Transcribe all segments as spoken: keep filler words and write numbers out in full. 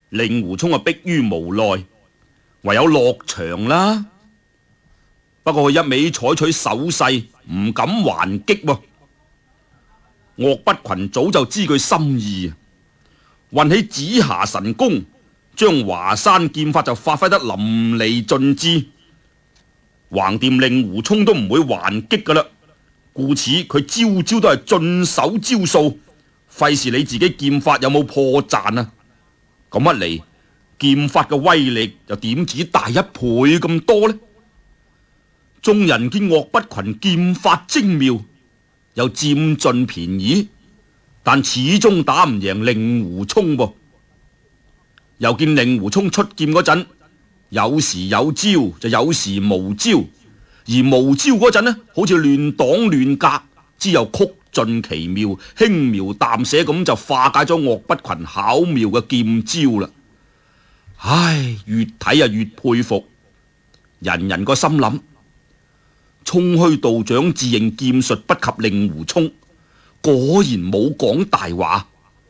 令狐沖啊，迫於無奈，唯有落場啦。不過佢一味採取守勢，唔敢還擊喎。岳不群早就知佢心意，運起紫霞神功，將華山劍法就發揮得淋漓盡致。橫掂令狐沖都唔會還擊噶啦，故此佢招招都係盡守招數，費事你自己劍法有冇破綻啊！咁一嚟，劍法嘅威力又點止大一倍咁多呢？眾人見岳不群劍法精妙，又佔盡便宜，但始終打唔贏令狐沖噃。又見令狐沖出劍嗰陣，有時有招，就有時無招，而無招嗰陣呢，好似亂擋亂格，之又曲盡奇妙，輕描淡寫咁就化解咗岳不群巧妙嘅劍招啦。唉，越睇啊越佩服，人人個心諗，沖虛道長自認劍術不及令狐沖，果然冇講大話。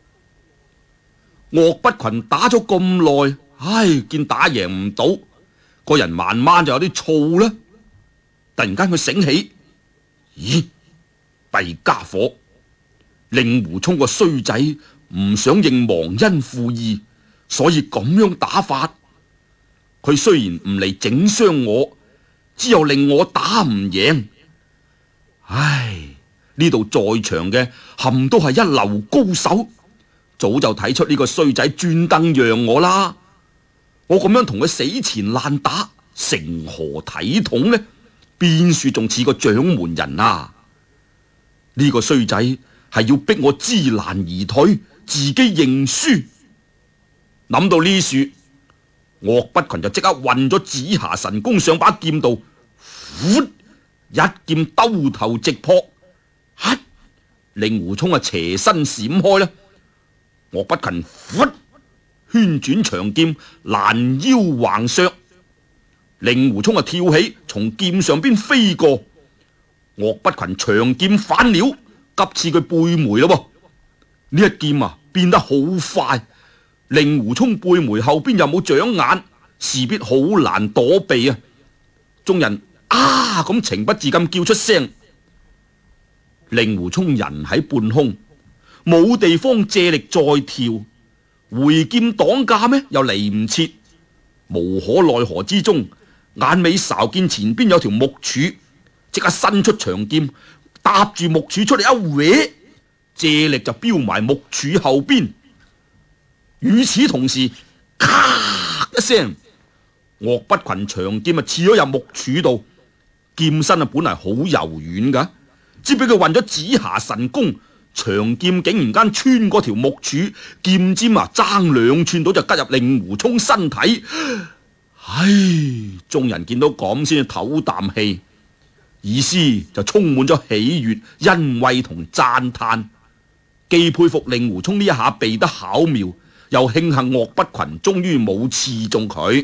岳不群打咗咁耐，唉，見打贏唔到，個人慢慢就有啲燥啦。突然間佢醒起，咦，弊家伙，令狐沖個衰仔唔想認忘恩負義，所以咁樣打法。佢雖然唔嚟整傷我，只有令我打唔贏。唉，呢度在場嘅冚都係一流高手，早就睇出呢個衰仔專登讓我啦。我咁樣同佢死纏爛打，成何體統呢？邊處仲似個掌門人啊？呢、這個衰仔係要逼我知難而退，自己認輸。諗到呢處，岳不群就即刻運咗紫霞神功上把劍度，呼一劍兜頭直撲，哈！令狐沖啊斜身閃開啦。岳不群呼圈轉長劍攔腰橫削，令狐沖啊跳起從劍上邊飛過，岳不群長劍反撩，急刺佢背眉咯。呢一劍啊變得好快，令狐沖背眉後邊又冇掌眼，勢必好難躲避啊！眾人啊咁情不自禁叫出聲。令狐沖人喺半空，冇地方借力再跳，回劍擋架咩？又嚟唔切，無可奈何之中，眼尾睄見前邊有條木柱，即刻伸出長劍搭住木柱出嚟一搲，借力就飆埋木柱後邊。與此同時，咔一聲，岳不群長劍啊刺咗入木柱度，劍身啊本嚟好柔軟噶，只俾佢運咗紫霞神功，長劍竟然間穿過條木柱，劍尖啊爭兩寸到就吉入令狐沖身體。唉，眾人見到咁先至唞啖氣，意思就充滿咗喜悅、欣慰同讚嘆，既佩服令狐沖呢一下避得巧妙，又慶幸岳不群終於冇刺中佢。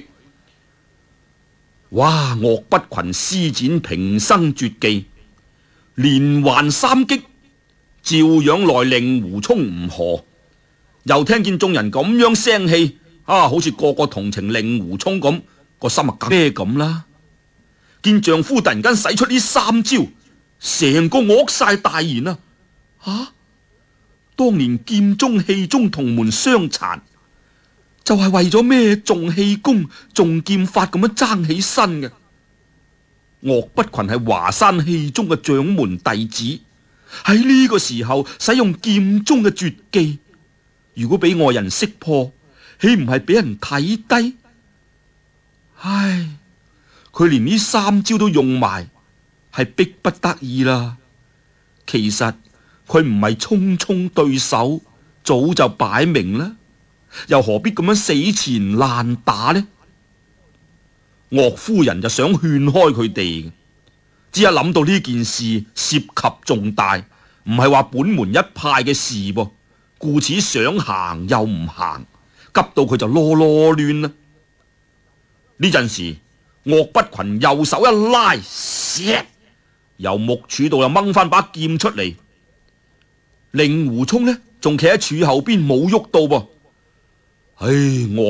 哇！岳不群施展平生絕技，連環三擊，照樣奈令狐沖唔何。又聽見眾人咁樣聲氣，啊，好似個個同情令狐沖咁，個心啊咩咁啦！見丈夫突然間使出呢三招，成個愕晒大言啊！啊！當年劍中氣中同門相殘，就係為咗咩重氣功、重劍法咁樣爭起身嘅。岳不群係華山氣宗嘅掌門弟子，喺呢個時候使用劍中嘅絕技，如果俾外人識破，豈唔係俾人睇低？唉，佢連呢三招都用埋，係逼不得已啦。其實佢唔係匆匆對手，早就擺明啦，又何必咁樣死纏爛打呢？岳夫人就想勸開佢哋，只一諗到呢件事涉及重大，唔係話本門一派嘅事噃，故此想行又唔行，急到佢就囉囉攣啦。呢陣時，岳不群右手一拉，唰，由木柱度又掹翻把劍出嚟。令狐沖呢，仲企喺柱後邊冇喐到噃。唉，我